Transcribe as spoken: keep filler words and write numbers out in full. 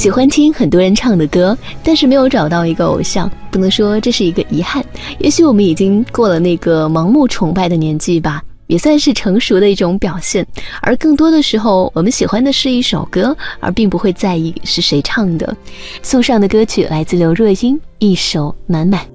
喜欢听很多人唱的歌，但是没有找到一个偶像，不能说这是一个遗憾，也许我们已经过了那个盲目崇拜的年纪吧，也算是成熟的一种表现。而更多的时候，我们喜欢的是一首歌，而并不会在意是谁唱的。送上的歌曲来自刘若英，一首满满。